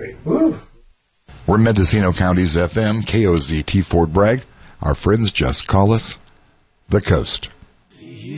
Great. Woo. We're Mendocino County's FM, KOZT Fort Bragg. Our friends just call us The Coast.